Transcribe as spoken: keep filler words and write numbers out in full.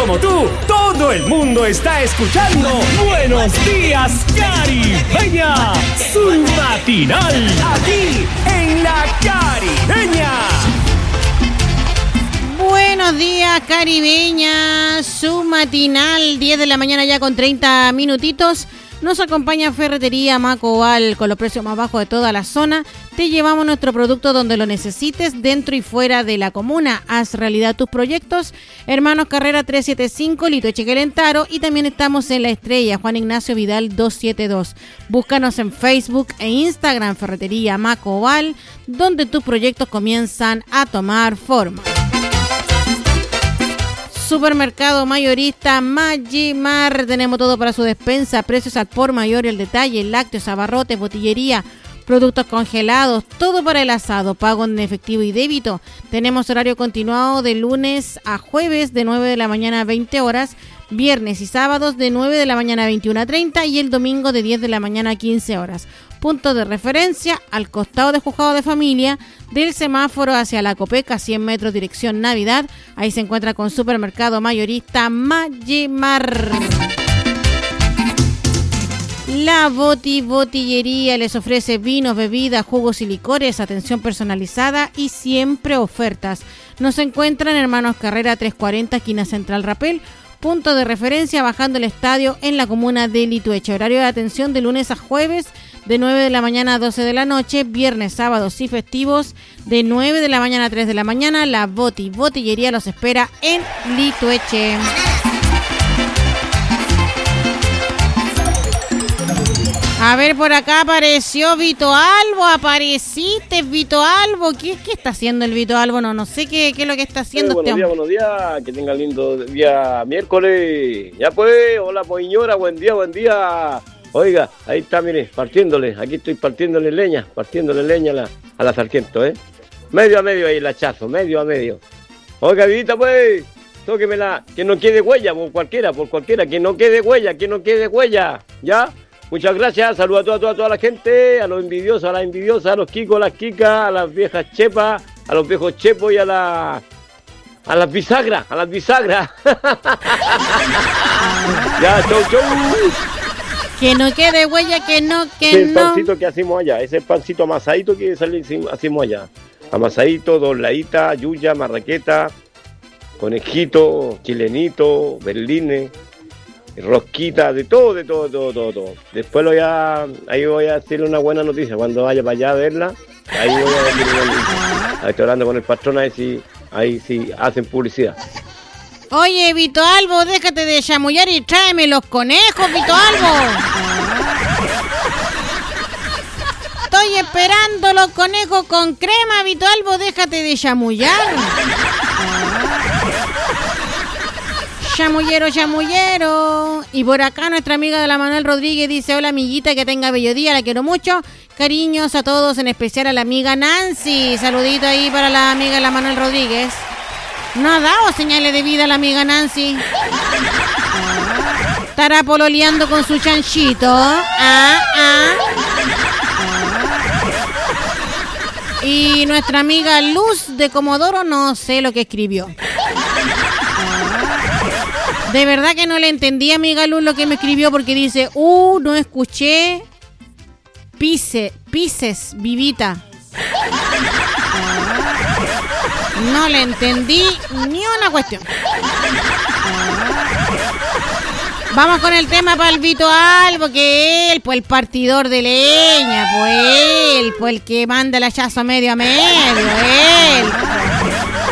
como tú, todo el mundo está escuchando Buenos Días, Caribeña, su matinal, aquí en La Caribeña. Buenos días, Caribeña, su matinal, diez de la mañana ya con treinta minutitos. Nos acompaña Ferretería Macoal con los precios más bajos de toda la zona. Te llevamos nuestro producto donde lo necesites, dentro y fuera de la comuna. Haz realidad tus proyectos. Hermanos Carrera trescientos setenta y cinco, Lito Echequerentaro. Y también estamos en La Estrella, Juan Ignacio Vidal doscientos setenta y dos. Búscanos en Facebook e Instagram, Ferretería Macoal, donde tus proyectos comienzan a tomar forma. Supermercado mayorista Magimar, tenemos todo para su despensa, precios al por mayor y el detalle, lácteos, abarrotes, botillería, productos congelados, todo para el asado, pago en efectivo y débito. Tenemos horario continuado de lunes a jueves de nueve de la mañana a veinte horas, viernes y sábados de nueve de la mañana a veintiuna treinta y el domingo de diez de la mañana a quince horas. Punto de referencia al costado de Juzgado de Familia, del semáforo hacia la Copeca, cien metros dirección Navidad. Ahí se encuentra con Supermercado Mayorista Magimar. La Boti Botillería les ofrece vinos, bebidas, jugos y licores, atención personalizada y siempre ofertas. Nos encuentran en Hermanos Carrera trescientos cuarenta, esquina Central Rapel. Punto de referencia bajando el estadio en la comuna de Litueche. Horario de atención de lunes a jueves de nueve de la mañana a doce de la noche, viernes, sábados y festivos de nueve de la mañana a tres de la mañana. La Boti Botillería los espera en Litueche. A ver, por acá apareció Vito Albo, apareciste Vito Albo. ¿Qué, qué está haciendo el Vito Albo? No, no sé qué, qué es lo que está haciendo eh, este hombre. Buenos días, buenos días, que tenga lindo día miércoles. Ya pues, hola Poiñora, buen día, buen día. Oiga, ahí está, mire, partiéndole, aquí estoy partiéndole leña, partiéndole leña a la, a la sargento, ¿eh? Medio a medio ahí el hachazo, medio a medio. Oiga, Vidita, pues, tóquemela, que no quede huella, por cualquiera, por cualquiera, que no quede huella, que no quede huella, ¿ya? Muchas gracias, saludos a toda, toda, toda la gente, a los envidiosos, a las envidiosas, a los kikos, a las kikas, a las viejas chepas, a los viejos chepos y a la... a las bisagras, a las bisagras. Ya, chau, chau. Que no quede huella, que no, que ese no. El pancito que hacemos allá, ese pancito amasadito que sale, hacemos allá. Amasadito, dobladita, yuya, marraqueta, conejito, chilenito, berlines, rosquita, de todo, de todo, todo, todo, todo. Después lo voy a, ahí voy a decirle una buena noticia, cuando vaya para allá a verla, ahí voy a decirle una noticia. Ahí estoy hablando con el patrón, ahí sí, ahí sí hacen publicidad. Oye, Vito Albo, déjate de chamullar y tráeme los conejos, Vito Albo. Estoy esperando los conejos con crema, Vito Albo, déjate de chamullar. Chamullero, chamullero. Y por acá nuestra amiga de la Manuel Rodríguez dice: hola amiguita, que tenga bello día, la quiero mucho. Cariños a todos, en especial a la amiga Nancy. Saludito ahí para la amiga de la Manuel Rodríguez. No ha dado señales de vida la amiga Nancy. Estará pololeando con su chanchito. Ah, ah. Y nuestra amiga Luz de Comodoro, no sé lo que escribió. De verdad que no le entendí, amiga Luz, lo que me escribió, porque dice: uh, no escuché Pise, Pises, vivita. No le entendí ni una cuestión. Vamos con el tema para el Vito Albo, que él, pues el partidor de leña, pues él, pues el que manda el hachazo medio a medio, él.